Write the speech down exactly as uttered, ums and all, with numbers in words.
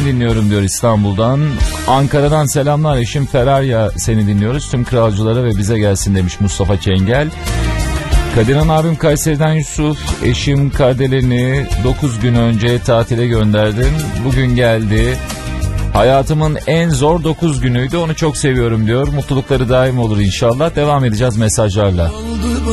dinliyorum diyor İstanbul'dan. Ankara'dan selamlar, eşim Ferarya seni dinliyoruz. Tüm kralcılara ve bize gelsin demiş Mustafa Çengel. Kadirhan abim Kayseri'den Yusuf. Eşim Kardelen'i dokuz gün önce tatile gönderdim. Bugün geldi. Hayatımın en zor dokuz günüydü. Onu çok seviyorum diyor. Mutlulukları daim olur inşallah. Devam edeceğiz mesajlarla.